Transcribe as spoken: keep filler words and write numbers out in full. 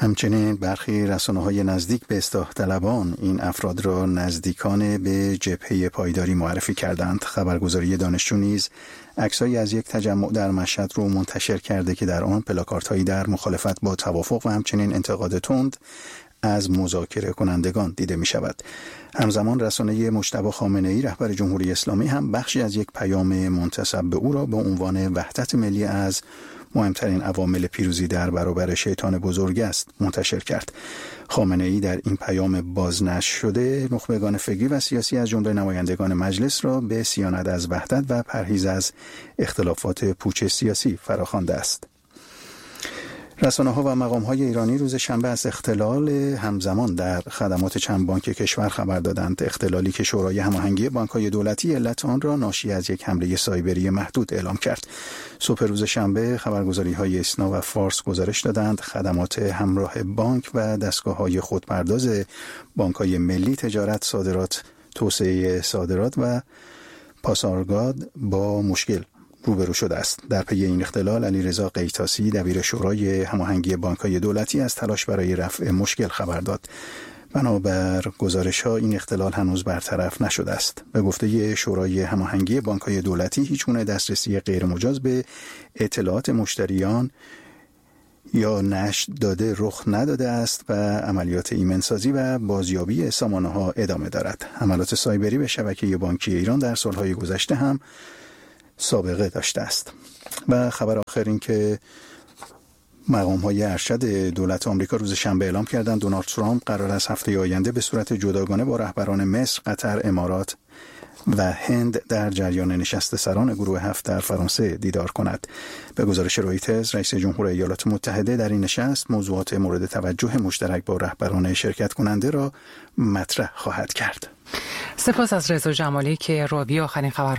همچنین برخی رسانه‌های نزدیک به اصلاح طلبان این افراد را نزدیکان به جبهه پایداری معرفی کردند. خبرگزاری دانشجو نیز عکسایی از یک تجمع در مشهد رو منتشر کرده که در آن پلاکاردهایی در مخالفت با توافق و همچنین انتقاد تند از مذاکره کنندگان دیده می شود. همزمان رسانه مجتبی خامنه‌ای رهبر جمهوری اسلامی هم بخشی از یک پیام منتسب به او را به عنوان وحدت ملی از مهمترین عوامل پیروزی در برابر شیطان بزرگ است منتشر کرد. خامنه‌ای در این پیام بازنشر شده نخبگان فکری و سیاسی از جمله نمایندگان مجلس را به صیانت از وحدت و پرهیز از اختلافات پوچ سیاسی فراخوانده است. رسانه‌ها و مقام‌های ایرانی روز شنبه از اختلال همزمان در خدمات چند بانک کشور خبر دادند. اختلالی که شورای هماهنگی بانک‌های دولتی علت آن را ناشی از یک حمله سایبری محدود اعلام کرد. صبح روز شنبه خبرگزاری‌های اسنا و فارس گزارش دادند خدمات همراه بانک و دستگاه‌های خودپرداز بانک‌های ملی، تجارت، صادرات، توسعه صادرات و پاسارگاد با مشکل روبرو شده است. در پی این اختلال علیرضا قیتاسی دبیر شورای هماهنگی بانک‌های دولتی از تلاش برای رفع مشکل خبر داد. بنابر گزارش‌ها این اختلال هنوز برطرف نشده است. به گفته شورای هماهنگی بانک‌های دولتی هیچگونه دسترسی غیرمجاز به اطلاعات مشتریان یا نشر داده رخ نداده است و عملیات ایمنسازی و بازیابی سامانه‌ها ادامه دارد. حملات سایبری به شبکه بانکی ایران در سال‌های گذشته هم سابقه داشته است. و خبر آخر این که مقام‌های ارشد دولت آمریکا روز شنبه اعلام کردند دونالد ترامپ قرار است هفته آینده به صورت جداگانه با رهبران مصر، قطر، امارات و هند در جریان نشست سران گروه هفت در فرانسه دیدار کند. به گزارش رویترز، رئیس جمهور ایالات متحده در این نشست موضوعات مورد توجه مشترک با رهبران شرکت کننده را مطرح خواهد کرد. سپاس از رضا جمالی که راوی آخرین خبر